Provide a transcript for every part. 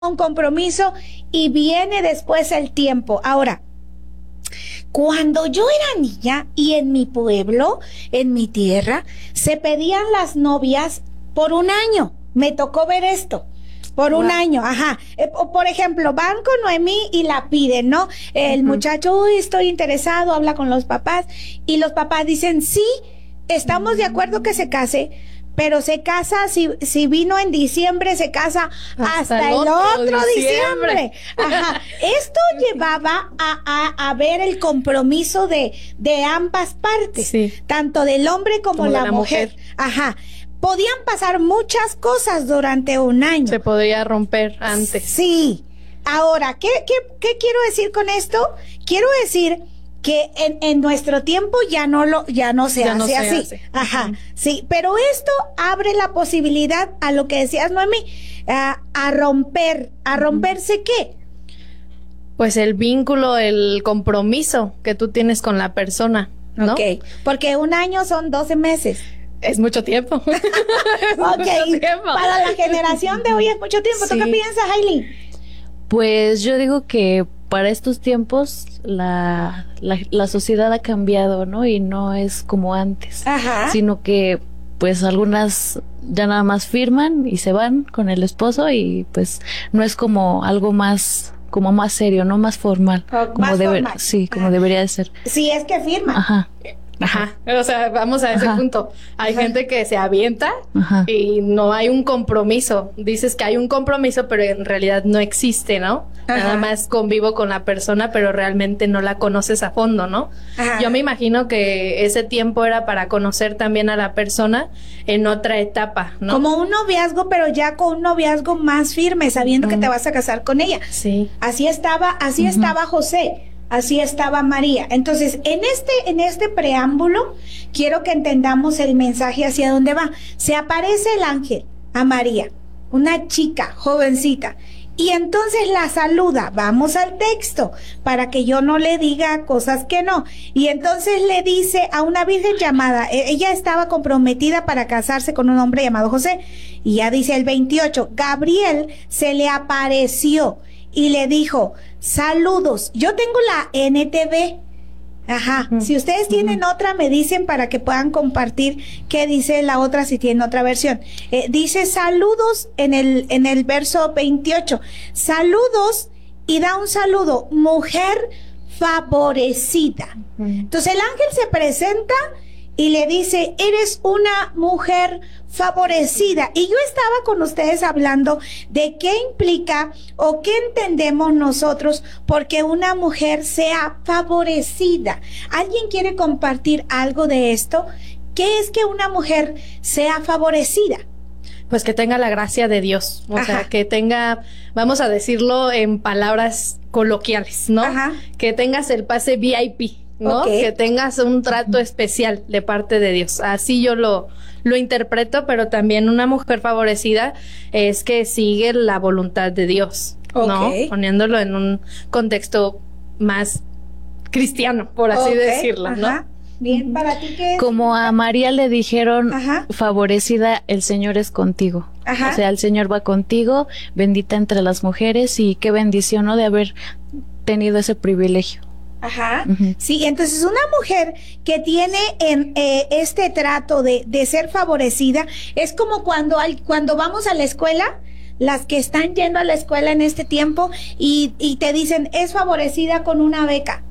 un compromiso y viene después el tiempo. Ahora, cuando yo era niña y en mi pueblo, en mi tierra, se pedían las novias por un año. Me tocó ver esto. Por un año, ajá. Por ejemplo, van con Noemí y la piden, ¿no? El muchacho, uy, estoy interesado, habla con los papás y los papás dicen, sí, estamos de acuerdo que se case, pero se casa, si vino en diciembre, se casa hasta el otro diciembre. Ajá. Esto llevaba a ver el compromiso de ambas partes, sí, tanto del hombre como la mujer. Ajá. Podían pasar muchas cosas durante un año. Se podría romper antes. Sí. Ahora, ¿qué quiero decir con esto? Quiero decir que en nuestro tiempo ya no se hace así. Ajá. Sí, pero esto abre la posibilidad a lo que decías, Noemí, a romper. ¿A romperse qué? Pues el vínculo, el compromiso que tú tienes con la persona, ¿no? Ok, porque un año son 12 meses. Es mucho tiempo. Ok, mucho tiempo. Para la generación de hoy es mucho tiempo. ¿Tú qué piensas, Aileen? Pues yo digo que para estos tiempos la sociedad ha cambiado, ¿no? Y no es como antes. Ajá. Sino que pues algunas ya nada más firman y se van con el esposo y pues no es como algo más serio, ¿no? Más formal. Como formal. Sí, como debería de ser. Sí, es que firman. Ajá. Ajá, o sea, vamos a ese punto. Hay gente que se avienta y no hay un compromiso. Dices que hay un compromiso, pero en realidad no existe, ¿no? Nada más convivo con la persona, pero realmente no la conoces a fondo, ¿no? Yo me imagino que ese tiempo era para conocer también a la persona en otra etapa, ¿no? Como un noviazgo, pero ya con un noviazgo más firme, sabiendo que te vas a casar con ella. Sí. Así estaba José. Así estaba María. Entonces, en este preámbulo, quiero que entendamos el mensaje hacia dónde va. Se aparece el ángel a María, una chica jovencita, y entonces la saluda. Vamos al texto, para que yo no le diga cosas que no. Y entonces le dice a una virgen llamada, ella estaba comprometida para casarse con un hombre llamado José. Y ya dice el 28, Gabriel se le apareció y le dijo, saludos. Yo tengo la NTV. Ajá. Si ustedes tienen otra, me dicen para que puedan compartir qué dice la otra si tienen otra versión. Dice saludos en el verso 28. Saludos, y da un saludo, mujer favorecida. Entonces el ángel se presenta y le dice, eres una mujer favorecida. Y yo estaba con ustedes hablando de qué implica o qué entendemos nosotros porque una mujer sea favorecida. ¿Alguien quiere compartir algo de esto? ¿Qué es que una mujer sea favorecida? Pues que tenga la gracia de Dios, o sea, que tenga, vamos a decirlo en palabras coloquiales, ¿no? Que tengas el pase VIP, ¿no? Que tengas un trato especial de parte de Dios. Así yo lo interpreto, pero también una mujer favorecida es que sigue la voluntad de Dios, ¿no? Poniéndolo en un contexto más cristiano, por así decirlo, ¿no? Bien, ¿para ti qué es? Como a María le dijeron, favorecida, el Señor es contigo. O sea, el Señor va contigo, bendita entre las mujeres, y qué bendición, ¿no? De haber tenido ese privilegio. Sí, entonces una mujer que tiene este trato de ser favorecida es como cuando vamos a la escuela, las que están yendo a la escuela en este tiempo y te dicen es favorecida con una beca.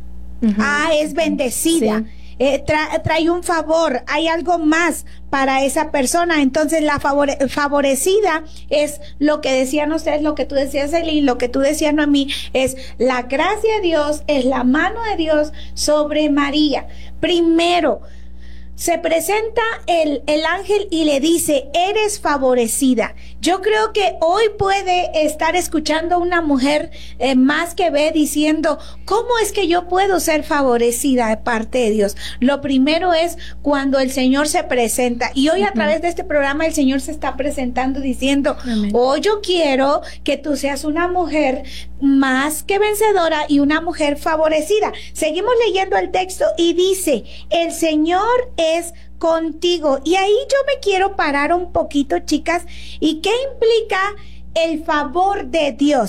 Es bendecida. Trae un favor, hay algo más para esa persona. Entonces la favorecida es lo que decían ustedes, lo que tú decías, Eli, lo que tú decías, Noemí, es la gracia de Dios, es la mano de Dios sobre María. Primero, se presenta el ángel y le dice, eres favorecida. Yo creo que hoy puede estar escuchando una mujer más que ve diciendo, ¿cómo es que yo puedo ser favorecida de parte de Dios? Lo primero es cuando el Señor se presenta. Y hoy a través de este programa el Señor se está presentando diciendo, hoy yo quiero que tú seas una mujer más que vencedora y una mujer favorecida. Seguimos leyendo el texto y dice, el Señor es contigo. Y ahí yo me quiero parar un poquito, chicas. ¿Y qué implica el favor de Dios